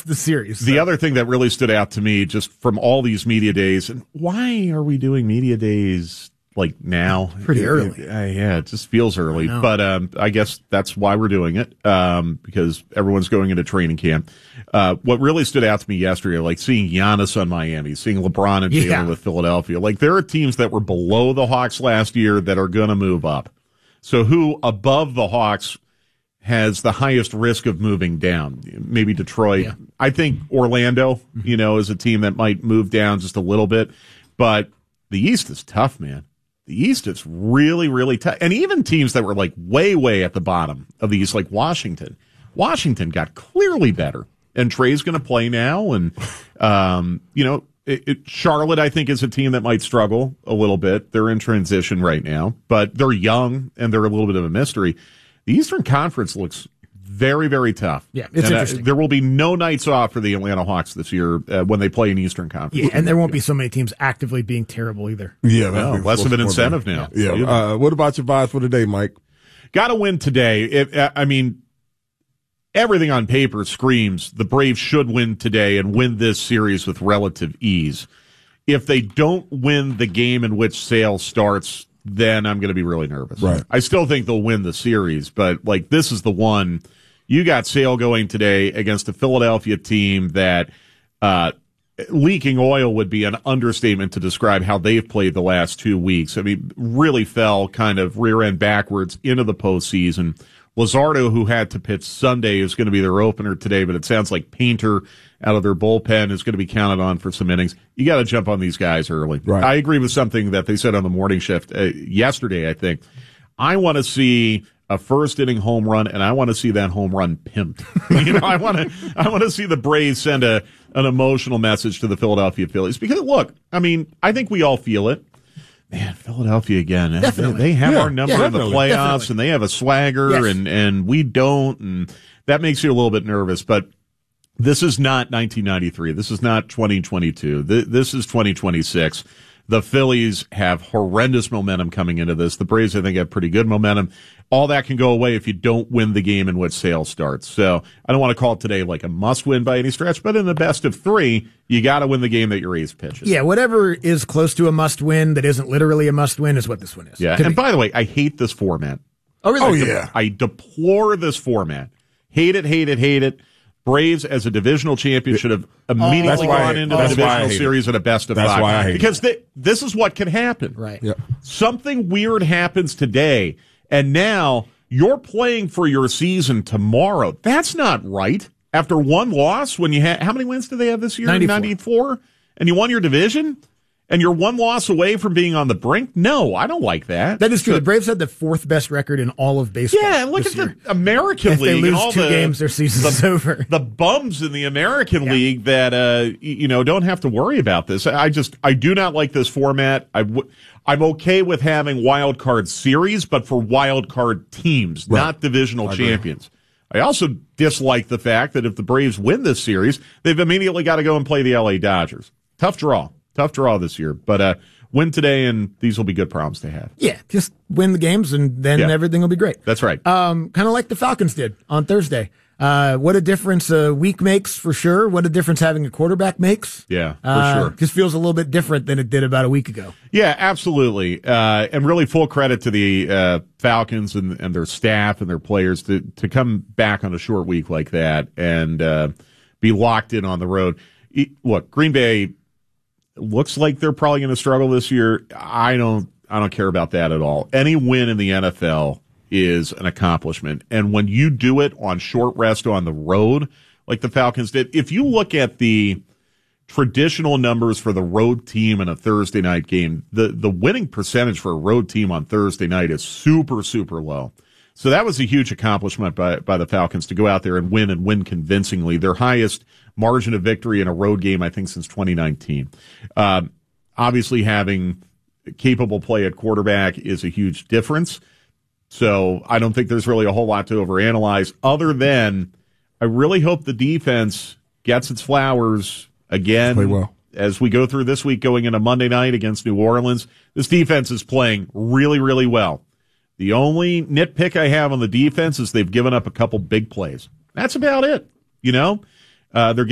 of the series. The other thing that really stood out to me just from all these media days, and why are we doing media days like now? Pretty early. Yeah, it just feels early. But I guess that's why we're doing it, because everyone's going into training camp. What really stood out to me yesterday, like seeing Giannis on Miami, seeing LeBron and Jalen with Philadelphia. Like there are teams that were below the Hawks last year that are going to move up. So who above the Hawks has the highest risk of moving down? Maybe Detroit. Yeah. I think Orlando, is a team that might move down just a little bit. But the East is tough, man. The East is really, really tough. And even teams that were like way, way at the bottom of the East, like Washington. Washington got clearly better. And Trey's going to play now. And, Charlotte, I think, is a team that might struggle a little bit. They're in transition right now. But they're young, and they're a little bit of a mystery. The Eastern Conference looks very, very tough. Yeah, it's interesting. There will be no nights off for the Atlanta Hawks this year when they play in Eastern Conference. Yeah, and there won't be so many teams actively being terrible either. Yeah, less of an incentive now. Yeah. What about your vibes for today, Mike? Got to win today. Everything on paper screams the Braves should win today and win this series with relative ease. If they don't win the game in which Sale starts, then I'm going to be really nervous. Right. I still think they'll win the series, but this is the one. You got Sale going today against a Philadelphia team that leaking oil would be an understatement to describe how they've played the last 2 weeks. I mean, really fell kind of rear end backwards into the postseason. Luzardo, who had to pitch Sunday, is going to be their opener today, but it sounds like Painter out of their bullpen is going to be counted on for some innings. You got to jump on these guys early. Right. I agree with something that they said on the morning shift yesterday, I think. I want to see a first inning home run, and I want to see that home run pimped. I want to see the Braves send an emotional message to the Philadelphia Phillies. Because, look, I think we all feel it. Man, Philadelphia again. They have our number in the playoffs, and they have a swagger, and we don't, and that makes you a little bit nervous. But this is not 1993. This is not 2022. This is 2026. The Phillies have horrendous momentum coming into this. The Braves, I think, have pretty good momentum. All that can go away if you don't win the game in which Sale starts. So I don't want to call it today like a must-win by any stretch, but in the best of three, you got to win the game that your ace pitches. Yeah, whatever is close to a must-win that isn't literally a must-win is what this one is. Yeah, and by the way, I hate this format. Oh, really? Oh, yeah. I deplore this format. Hate it, hate it, hate it. Braves as a divisional champion should have immediately gone into the divisional series at a best of five. That's why I hate it. Because this is what can happen. Right. Yep. Something weird happens today, and now you're playing for your season tomorrow. That's not right. After one loss, when you had how many wins do they have this year? 94? And you won your division? And you're one loss away from being on the brink? No, I don't like that. That is true. The Braves had the fourth best record in all of baseball. Yeah, and look at the American League. If they lose two games, their season's over. The bums in the American League that don't have to worry about this. I do not like this format. I'm okay with having wild card series, but for wild card teams, not divisional champions. I also dislike the fact that if the Braves win this series, they've immediately got to go and play the LA Dodgers. Tough draw this year, but win today, and these will be good problems to have. Yeah, just win the games, and then everything will be great. That's right. Kind of like the Falcons did on Thursday. What a difference a week makes, for sure. What a difference having a quarterback makes. Yeah, for sure. Just feels a little bit different than it did about a week ago. Yeah, absolutely. And really full credit to the Falcons and their staff and their players to come back on a short week like that and be locked in on the road. Look, Green Bay looks like they're probably going to struggle this year. I don't care about that at all. Any win in the NFL is an accomplishment. And when you do it on short rest on the road, like the Falcons did, if you look at the traditional numbers for the road team in a Thursday night game, the winning percentage for a road team on Thursday night is super, super low. So that was a huge accomplishment by the Falcons to go out there and win convincingly. Their highest margin of victory in a road game, I think, since 2019. Obviously, having capable play at quarterback is a huge difference. So I don't think there's really a whole lot to overanalyze other than I really hope the defense gets its flowers again. Play well. As we go through this week going into Monday night against New Orleans. This defense is playing really, really well. The only nitpick I have on the defense is they've given up a couple big plays. That's about it. They're